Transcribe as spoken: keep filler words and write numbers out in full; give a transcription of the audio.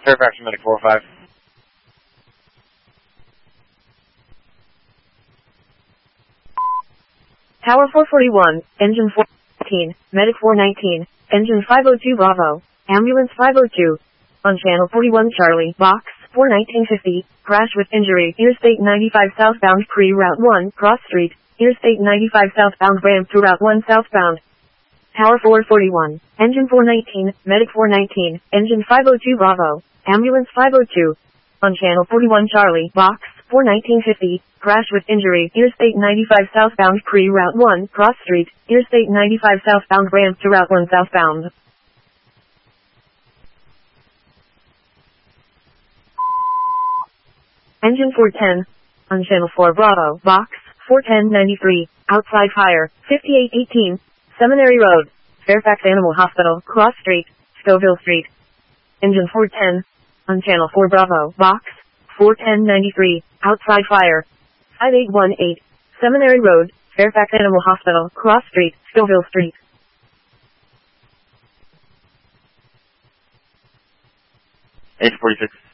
Fairfax Medic four oh five. Tower four forty-one, engine four nineteen, medic four nineteen, engine five oh two Bravo, ambulance five oh two. On channel forty-one Charlie, box four nineteen fifty, crash with injury, Interstate ninety-five southbound pre-route one, cross street, Interstate ninety-five southbound ramp to route one southbound. Tower four forty-one, engine four nineteen, medic four nineteen, engine five oh two Bravo, ambulance five oh two. On channel forty-one Charlie, box four nineteen fifty, crash with injury, Interstate ninety-five southbound pre-route one, cross street, Interstate ninety-five southbound ramp to route one southbound. Engine four ten, on channel four Bravo, box four ten ninety-three, outside fire, fifty-eight eighteen, Seminary Road, Fairfax Animal Hospital, Cross Street, Scoville Street. Engine four ten, on channel four Bravo, box four ten ninety-three, outside fire, five eight one eight, Seminary Road, Fairfax Animal Hospital, Cross Street, Scoville Street. eight forty-six.